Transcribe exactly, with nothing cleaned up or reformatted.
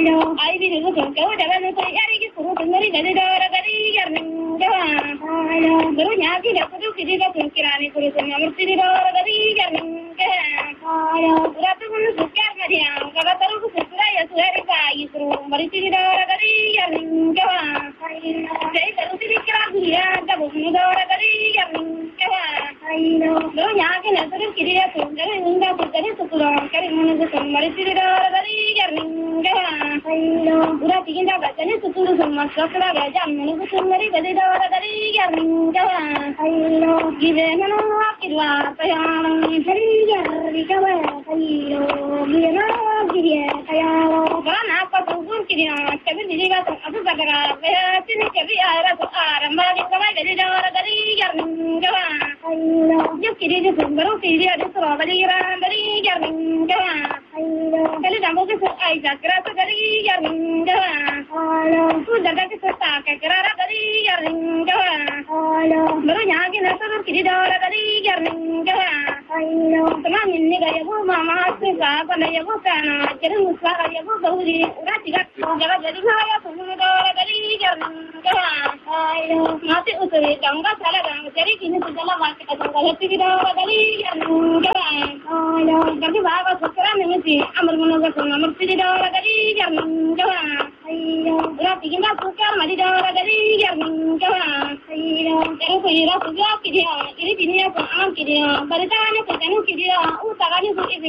Ai bi du ko ko da ban ko yari ki suru ngari gadi da ra gadi yarnin gawa guru nya ki da ku ki da ku kirani kuru sun amurti da ra gadi yarnin gawa ura tu mun sukar mariya ka da taru ku sura ya sura ka yi suru mari ti da ra gadi yarnin gawa dai taru ti kira duniya da bu mu da ra gadi yarnin gawa guru nya ki na suru ki da ku ngari ninda ku tani sukura kari mun ku mari ti da ra gadi yarnin gawa ura ti ginda ba tani sukuru sun masakra ga jamnu ku mari gadi da ra gadi yarnin gawa give no akirwa tayaran hari yarri gawa ayo give no give tayaro bana pa tugur kiriya tabi diliga to adu sagara ya tini kebi ara to aramba di kama gadi da ra gadi yarnin gawa ayo yo kiri de sungaro kiri ade to bali ran bali yarnin gawa ayo kali dambo ke ai zakra to gadi yarnin gawa ayo tu daga ke ta ke kara gadi yarnin gawa ayo mero nyagi na to kiri da ra gadi yarnin gawa ayo tama minni ga yabu mama se ga bana yabu kana kiri musla ga yabu gauri ura tiga ga gadi na ya to da ra gadi yarnin gawa ayo mate usuri ganga sala ganga jari kini sujala marke ka ganga heti da ra gadi yarnin gawa ayo gadi baba sukra nimisi amar mono ga to amar ti da ra gadi yarnin gawa ayo ura tiga sukar mari da ra gadi yarnin gawa ayo jari ko ira suja kiriya iri binia ko am kiriya baritane ko tanu kiriya u tagani ko